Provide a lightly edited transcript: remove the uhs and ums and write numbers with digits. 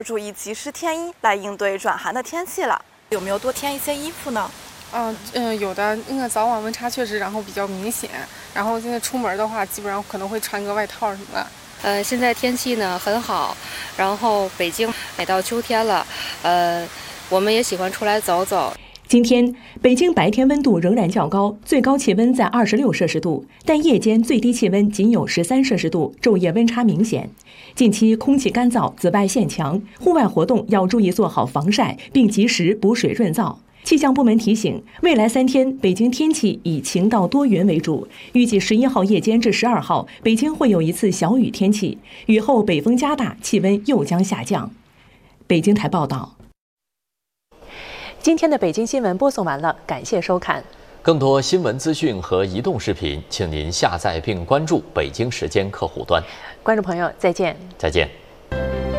注意及时添衣来应对转寒的天气了。有没有多添一些衣服呢？ 有的，那个早晚温差确实比较明显，然后现在出门的话，基本上可能会穿个外套什么的。 现在天气呢很好，然后北京也到秋天了，我们也喜欢出来走走。 今天，北京白天温度仍然较高，最高气温在26摄氏度，但夜间最低气温仅有13摄氏度，昼夜温差明显。近期空气干燥，紫外线强，户外活动要注意做好防晒，并及时补水润燥。气象部门提醒，未来3天北京天气以晴到多云为主，预计11号夜间至12号，北京会有一次小雨天气，雨后北风加大，气温又将下降。北京台报道。今天的北京新闻播送完了，感谢收看。 更多新闻资讯和移动视频，请您下载并关注北京时间客户端。 观众朋友，再见。 再见。